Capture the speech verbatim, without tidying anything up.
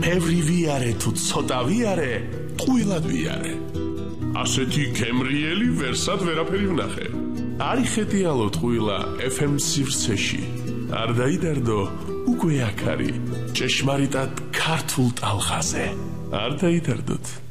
ბევრი ვიარე თუ ცოტა ვიარე, ტყუილად ვიარე. ასეთი გემრიელი ვერსად ვერაფერი ვნახე. არი ხედიალო ტყუილა ეფ ემ სივრცეში. არ დაიდარდო, უკვე აქ არის. ჭეშმარიტად ქართულ ტალღაზე. არ დაიდარდოთ.